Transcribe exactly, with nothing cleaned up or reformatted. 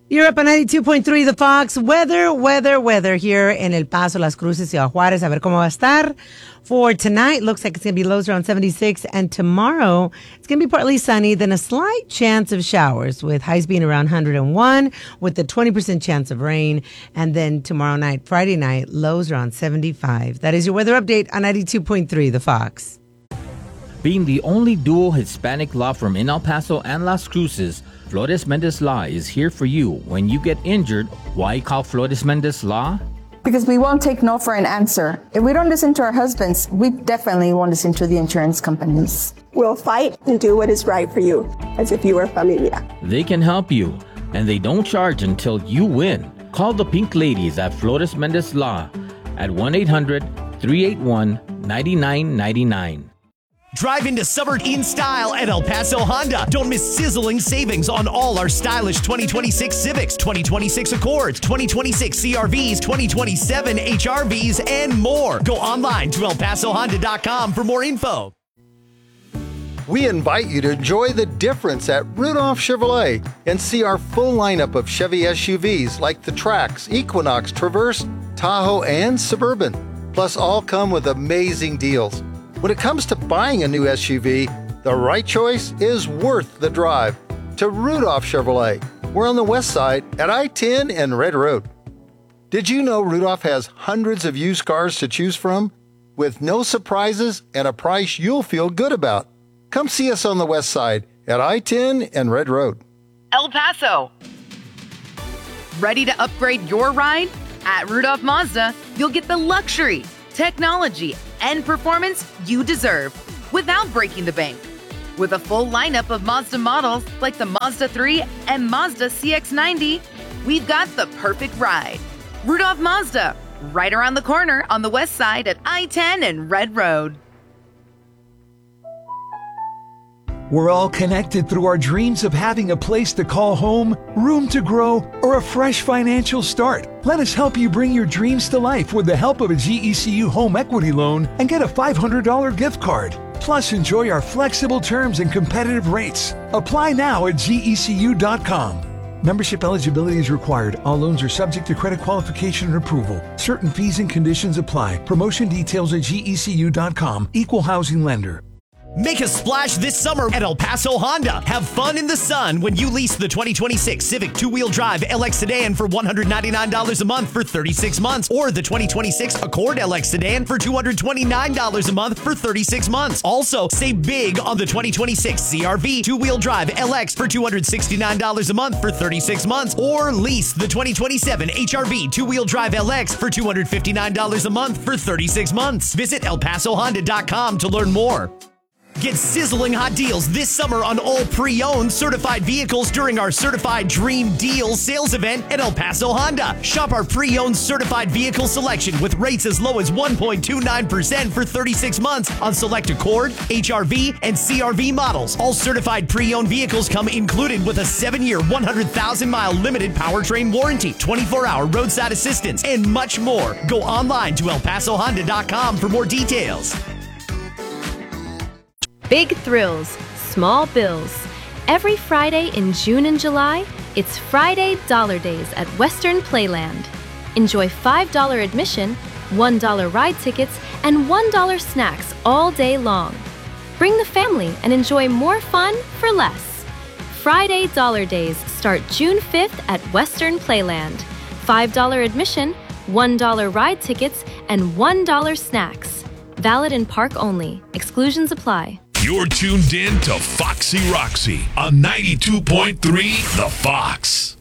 You're up on ninety-two point three The Fox. Weather, weather, weather here in El Paso, Las Cruces, y Juárez. A ver cómo va a estar. For tonight, looks like it's going to be lows around seventy-six. And tomorrow, it's going to be partly sunny, then a slight chance of showers with highs being around one hundred one with a twenty percent chance of rain. And then tomorrow night, Friday night, lows around seventy-five. That is your weather update on ninety-two point three The Fox. Being the only dual Hispanic law firm in El Paso and Las Cruces, Flores Mendez Law is here for you when you get injured. Why call Flores Mendez Law? Because we won't take no for an answer. If we don't listen to our husbands, we definitely won't listen to the insurance companies. We'll fight and do what is right for you, as if you were familia. They can help you, and they don't charge until you win. Call the Pink Ladies at Flores Mendez Law at one eight hundred, three eight one, nine nine nine nine. Drive into summer in style at El Paso Honda. Don't miss sizzling savings on all our stylish twenty twenty-six Civics, twenty twenty-six Accords, twenty twenty-six C R Vs, twenty twenty-seven H R Vs, and more. Go online to el paso honda dot com for more info. We invite you to enjoy the difference at Rudolph Chevrolet and see our full lineup of Chevy S U Vs like the Trax, Equinox, Traverse, Tahoe, and Suburban. Plus, all come with amazing deals. When it comes to buying a new S U V, the right choice is worth the drive to Rudolph Chevrolet. We're on the west side at I ten and Red Road. Did you know Rudolph has hundreds of used cars to choose from with no surprises and a price you'll feel good about? Come see us on the west side at I ten and Red Road. El Paso. Ready to upgrade your ride? At Rudolph Mazda, you'll get the luxury, technology, and performance you deserve without breaking the bank. With a full lineup of Mazda models like the Mazda three and Mazda C X ninety, we've got the perfect ride. Rudolph Mazda, right around the corner on the west side at I ten and Red Road. We're all connected through our dreams of having a place to call home, room to grow, or a fresh financial start. Let us help you bring your dreams to life with the help of a G E C U home equity loan and get a five hundred dollars gift card. Plus, enjoy our flexible terms and competitive rates. Apply now at G E C U dot com. Membership eligibility is required. All loans are subject to credit qualification and approval. Certain fees and conditions apply. Promotion details at G E C U dot com. Equal housing lender. Make a splash this summer at El Paso Honda. Have fun in the sun when you lease the twenty twenty-six Civic two-wheel drive L X sedan for one hundred ninety-nine dollars a month for thirty-six months, or the twenty twenty-six Accord L X sedan for two hundred twenty-nine dollars a month for thirty-six months. Also, save big on the twenty twenty-six C R V two-wheel drive L X for two hundred sixty-nine dollars a month for thirty-six months, or lease the twenty twenty-seven H R V two-wheel drive L X for two hundred fifty-nine dollars a month for thirty-six months. Visit el paso honda dot com to learn more. Get sizzling hot deals this summer on all pre-owned certified vehicles during our Certified Dream Deals sales event at El Paso Honda. Shop our pre-owned certified vehicle selection with rates as low as one point two nine percent for thirty-six months on select Accord, H R V, and C R V models. All certified pre-owned vehicles come included with a seven-year, one hundred thousand mile limited powertrain warranty, twenty-four hour roadside assistance, and much more. Go online to el paso honda dot com for more details. Big thrills, small bills. Every Friday in June and July, it's Friday Dollar Days at Western Playland. Enjoy five dollars admission, one dollar ride tickets, and one dollar snacks all day long. Bring the family and enjoy more fun for less. Friday Dollar Days start June fifth at Western Playland. five dollars admission, one dollar ride tickets, and one dollar snacks. Valid in park only. Exclusions apply. You're tuned in to Foxy Roxy on ninety-two point three The Fox.